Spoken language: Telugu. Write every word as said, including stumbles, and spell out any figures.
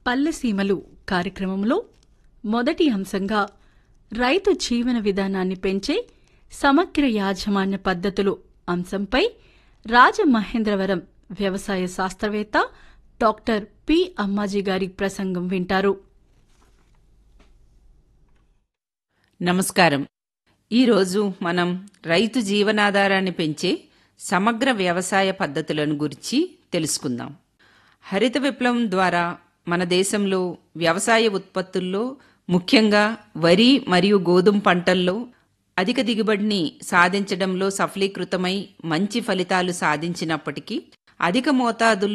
పల్లెసీమలు కార్యక్రమంలో మొదటి అంశంగా రైతు జీవన విధానాన్ని పెంచే సమగ్ర యాజమాన్య పద్ధతులు అంశంపై రాజమహేంద్రవరం వ్యవసాయ శాస్త్రవేత్త డాక్టర్ పి అమ్మాజీ గారి ప్రసంగం వింటారు. నమస్కారం. ఈరోజు మనం రైతు జీవనాధారాన్ని పెంచే సమగ్ర వ్యవసాయ పద్ధతులను గురించి తెలుసుకుందాం. హరిత విప్లవం ద్వారా మన దేశంలో వ్యవసాయ ఉత్పత్తుల్లో ముఖ్యంగా వరి మరియు గోధుమ పంటల్లో అధిక దిగుబడిని సాధించడంలో సఫలీకృతమై మంచి ఫలితాలు సాధించినప్పటికీ అధిక మోతాదుల్లో